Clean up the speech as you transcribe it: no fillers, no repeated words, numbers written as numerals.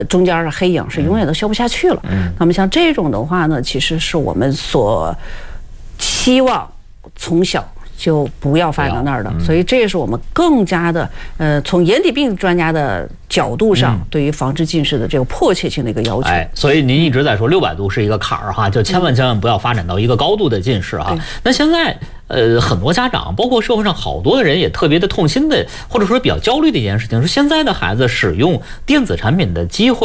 中间的黑影是永远都消不下去了。那么像这种的话呢，其实是我们所希望从小就不要发展到那儿的，所以这也是我们更加的从眼底病专家的角度上对于防治近视的这个迫切性的一个要求。 所以您一直在说600度是一个坎儿哈，就千万不要发展到一个高度的近视哈。那现在很多家长，包括社会上好多的人也特别的痛心的，或者说比较焦虑的一件事情是，现在的孩子使用电子产品的机会